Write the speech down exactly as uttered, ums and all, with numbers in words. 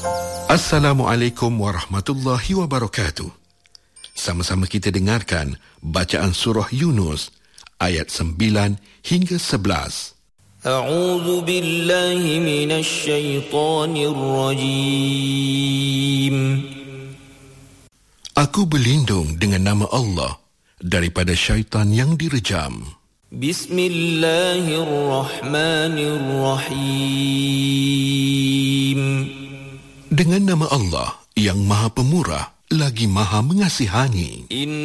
Assalamualaikum warahmatullahi wabarakatuh. Sama-sama kita dengarkan bacaan surah Yunus ayat sembilan hingga sebelas. A'udzu billahi minasy syaithanir rajim. Aku berlindung dengan nama Allah daripada syaitan yang direjam. Bismillahirrahmanirrahim. Dengan nama Allah yang Maha Pemurah lagi Maha Mengasihani.